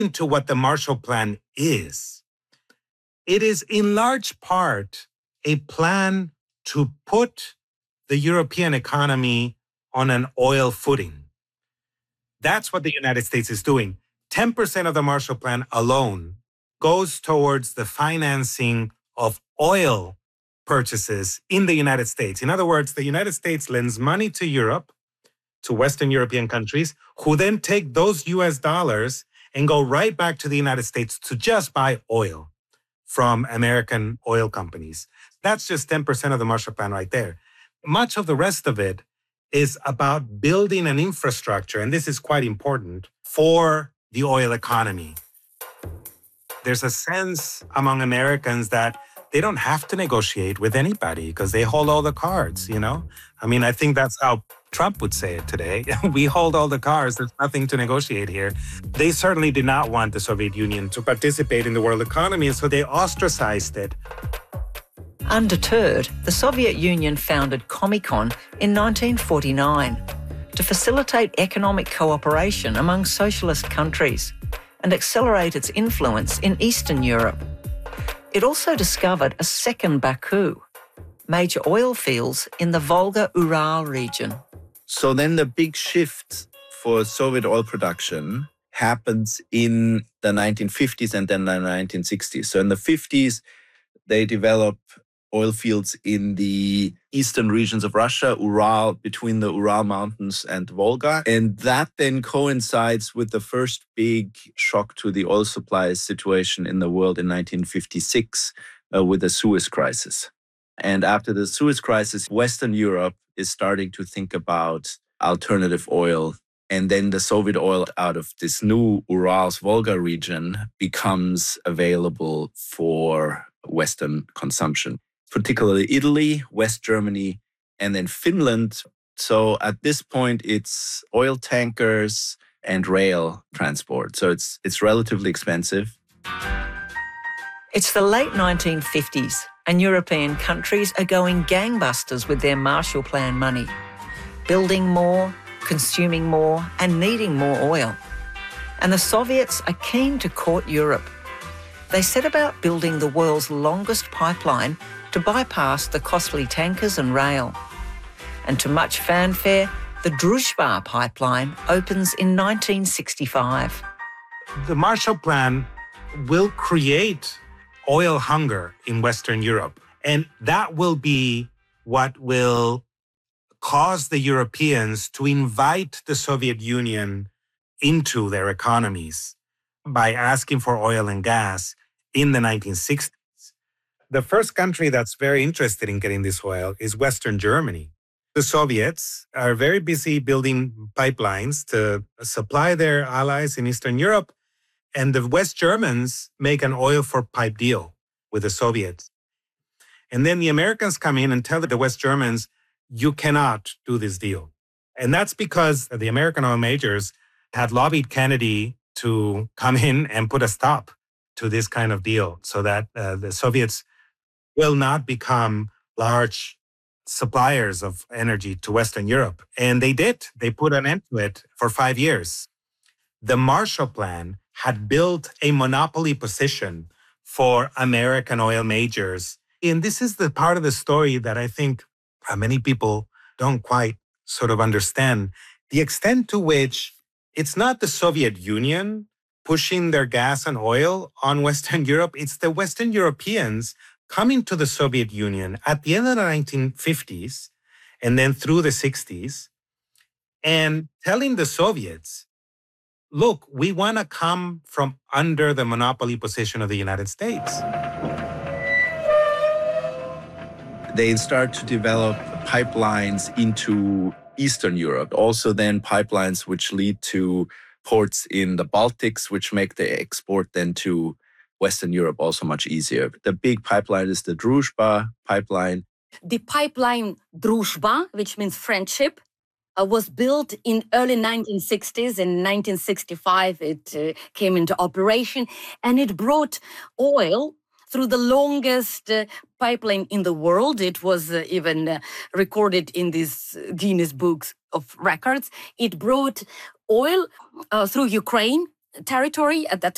into what the Marshall Plan is. It is in large part a plan to put the European economy on an oil footing. That's what the United States is doing. 10% of the Marshall Plan alone goes towards the financing of oil purchases in the United States. In other words, the United States lends money to Europe, to Western European countries, who then take those US dollars and go right back to the United States to just buy oil from American oil companies. That's just 10% of the Marshall Plan right there. Much of the rest of it is about building an infrastructure, and this is quite important, for the oil economy. There's a sense among Americans that they don't have to negotiate with anybody because they hold all the cards, you know? I mean, I think that's how Trump would say it today. We hold all the cards. There's nothing to negotiate here. They certainly did not want the Soviet Union to participate in the world economy, and so they ostracized it. Undeterred, the Soviet Union founded Comecon in 1949 to facilitate economic cooperation among socialist countries and accelerate its influence in Eastern Europe. It also discovered a second Baku, major oil fields in the Volga-Ural region. So then the big shift for Soviet oil production happens in the 1950s and then the 1960s. So in the 50s, they develop oil fields in the eastern regions of Russia, Ural, between the Ural Mountains and Volga. And that then coincides with the first big shock to the oil supply situation in the world in 1956 with the Suez Crisis. And after the Suez Crisis, Western Europe is starting to think about alternative oil. And then the Soviet oil out of this new Urals-Volga region becomes available for Western consumption, particularly Italy, West Germany, and then Finland. So at this point, it's oil tankers and rail transport. So it's relatively expensive. It's the late 1950s, and European countries are going gangbusters with their Marshall Plan money, building more, consuming more, and needing more oil. And the Soviets are keen to court Europe. They set about building the world's longest pipeline to bypass the costly tankers and rail. And to much fanfare, the Druzhba pipeline opens in 1965. The Marshall Plan will create oil hunger in Western Europe, and that will be what will cause the Europeans to invite the Soviet Union into their economies by asking for oil and gas in the 1960s. The first country that's very interested in getting this oil is Western Germany. The Soviets are very busy building pipelines to supply their allies in Eastern Europe, and the West Germans make an oil for pipe deal with the Soviets. And then the Americans come in and tell the West Germans, you cannot do this deal. And that's because the American oil majors had lobbied Kennedy to come in and put a stop to this kind of deal so that the Soviets will not become large suppliers of energy to Western Europe. And they did. They put an end to it for 5 years. The Marshall Plan had built a monopoly position for American oil majors. And this is the part of the story that I think many people don't quite sort of understand. The extent to which it's not the Soviet Union pushing their gas and oil on Western Europe, it's the Western Europeans coming to the Soviet Union at the end of the 1950s and then through the 60s and telling the Soviets, look, we want to come from under the monopoly position of the United States. They start to develop pipelines into Eastern Europe, also then pipelines which lead to ports in the Baltics, which make the export then to Western Europe also much easier. The big pipeline is the Druzhba pipeline. The pipeline Druzhba, which means friendship, was built in early 1960s. In 1965, it came into operation, and it brought oil through the longest pipeline in the world. It was even recorded in these Guinness Books of Records. It brought oil through Ukraine territory at that